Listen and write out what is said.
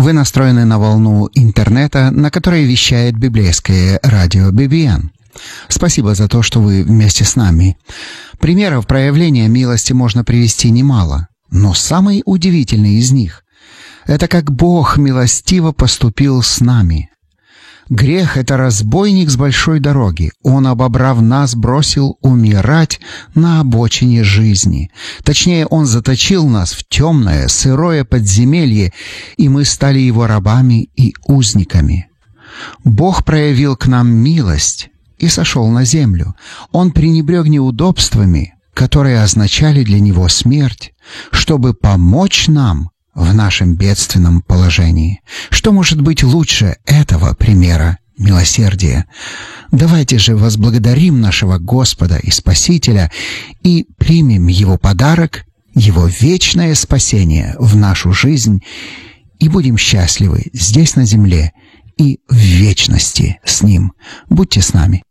Вы настроены на волну интернета, на которой вещает библейское радио BBN. Спасибо за то, что вы вместе с нами. Примеров проявления милости можно привести немало, но самый удивительный из них — это как Бог милостиво поступил с нами. Грех — это разбойник с большой дороги. Он, обобрав нас, бросил умирать на обочине жизни. Точнее, он заточил нас в темное, сырое подземелье, и мы стали его рабами и узниками. Бог проявил к нам милость и сошел на землю. Он пренебрег неудобствами, которые означали для него смерть, чтобы помочь нам в нашем бедственном положении. Что может быть лучше этого примера милосердия? Давайте же возблагодарим нашего Господа и Спасителя и примем Его подарок, Его вечное спасение в нашу жизнь, и будем счастливы здесь на земле и в вечности с Ним. Будьте с нами.